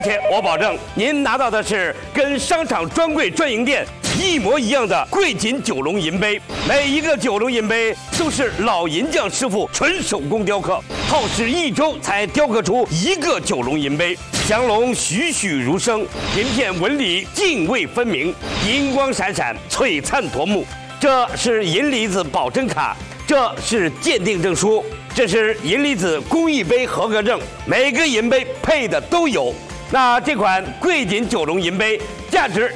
且我保证，您拿到的是跟商场专柜专营店一模一样的贵锦九龙银杯。每一个九龙银杯都是老银匠师傅纯手工雕刻，耗时1周才雕刻出一个九龙银杯。祥龙栩栩如生，银片纹理泾渭分明，银光闪闪，璀璨夺目。这是银离子保真卡，这是鉴定证书，这是银离子工艺杯合格证，每个银杯配的都有。那这款贵锦九龙银杯价值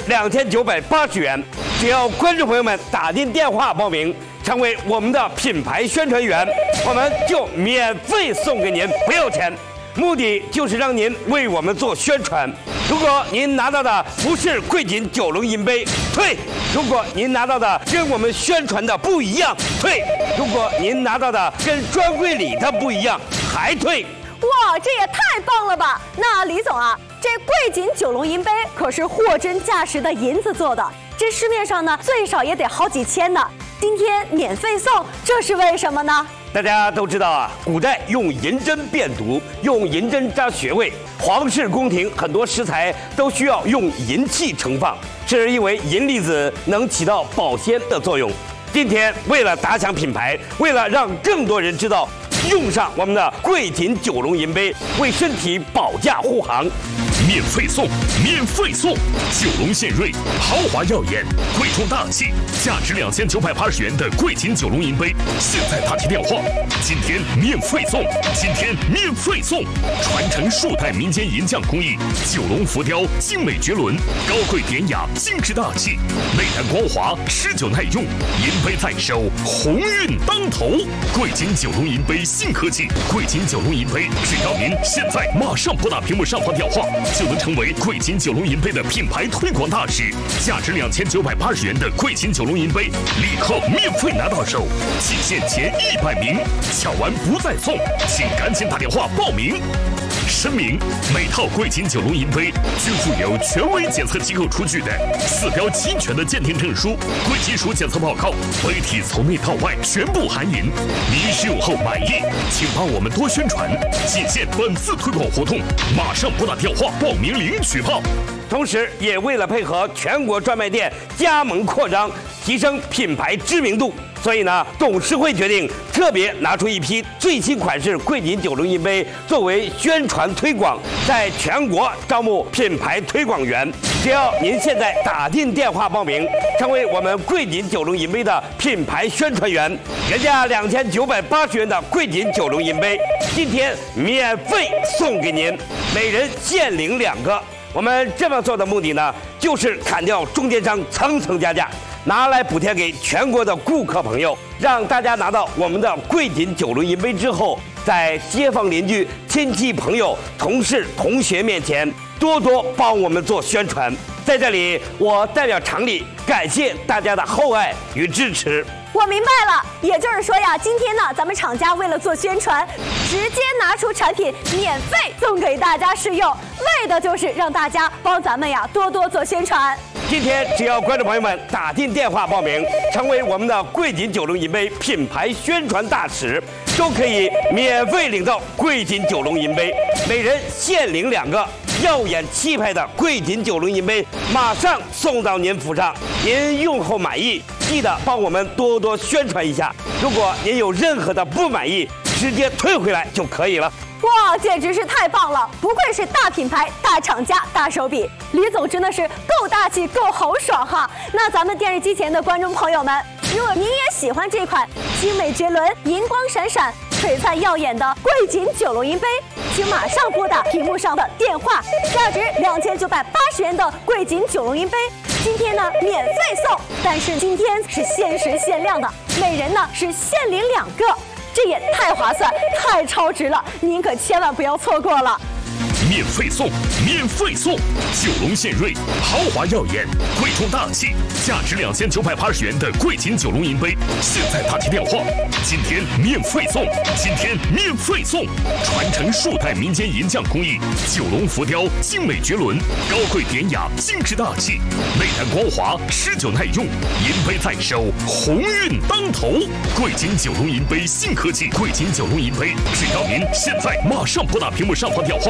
2980元，只要观众朋友们打进电话报名，成为我们的品牌宣传员，我们就免费送给您，不要钱。目的就是让您为我们做宣传。如果您拿到的不是贵锦九龙银杯，退；如果您拿到的跟我们宣传的不一样，退；如果您拿到的跟专柜里的不一样，还退。 哇，这也太棒了吧！那李总啊，这贵锦九龙银杯可是货真价实的银子做的，这市面上呢最少也得好几千呢。今天免费送，这是为什么呢？ 大家都知道啊，古代用银针辨毒，用银针扎穴位，皇室宫廷很多食材都需要用银器盛放，是因为银离子能起到保鲜的作用。今天为了打响品牌，为了让更多人知道，用上我们的贵锦九龙银杯，为身体保驾护航。 免费送，免费送！九龙献瑞，豪华耀眼，贵重大气，价值2980元的贵锦九龙银杯，现在打提电话，今天免费送，今天免费送！传承数代民间银匠工艺，九龙浮雕精美绝伦，高贵典雅，精致大气，内弹光滑，持久耐用，银杯在手，鸿运当头。贵锦九龙银杯新科技，贵锦九龙银杯，只要您现在马上拨打屏幕上方电话，就能成为贵锦九龙银杯的品牌推广大使。价值2980元的贵锦九龙银杯，立刻免费拿到手，仅限前100名，抢完不再送，请赶紧打电话报名。声明：每套贵锦九龙银杯均附有权威检测机构出具的4标齐全的鉴定证书、贵金属检测报告，杯体从内到外全部含银。您使用后满意，请帮我们多宣传，仅限本次推广活动，马上拨打电话报名领取炮。 同时，也为了配合全国专卖店加盟扩张，提升品牌知名度，所以呢，董事会决定特别拿出一批最新款式贵锦九龙银杯作为宣传推广，在全国招募品牌推广员。只要您现在打进电话报名，成为我们贵锦九龙银杯的品牌宣传员，原价2980元的贵锦九龙银杯，今天免费送给您，每人限领2个。我们这么做的目的呢，就是砍掉中间商层层加价，拿来补贴给全国的顾客朋友，让大家拿到我们的贵锦九龙银杯之后，在街坊邻居、亲戚朋友、同事同学面前多多帮我们做宣传。在这里，我代表厂里感谢大家的厚爱与支持。 我明白了，也就是说呀，今天呢，咱们厂家为了做宣传，直接拿出产品免费送给大家试用，为的就是让大家帮咱们呀多多做宣传。 今天只要观众朋友们打进电话报名，成为我们的贵锦九龙银杯品牌宣传大使，都可以免费领到贵锦九龙银杯，每人限领2个。耀眼气派的贵锦九龙银杯马上送到您府上，您用后满意，记得帮我们多多宣传一下。如果您有任何的不满意，直接退回来就可以了。 哇，简直是太棒了！不愧是大品牌、大厂家、大手笔，李总真的是够大气、够豪爽哈！那咱们电视机前的观众朋友们，如果您也喜欢这款精美绝伦、银光闪闪、璀璨耀眼的贵锦九龙银杯，请马上拨打屏幕上的电话，价值2980元的贵锦九龙银杯，今天呢免费送，但是今天是限时限量的，每人呢是限领2个。这也太划算、太超值了，您可千万不要错过了。 免费送，免费送！九龙献瑞，豪华耀眼，贵重大气，价值2980元的贵锦九龙银杯，现在打提电话，今天免费送，今天免费送！传承数代民间银匠工艺，九龙浮雕精美绝伦，高贵典雅，精致大气，内弹光滑，持久耐用，银杯在手，鸿运当头！贵锦九龙银杯新科技，贵锦九龙银杯，只要您现在马上拨打屏幕上方电话，就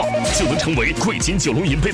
就能成为贵锦九龙银杯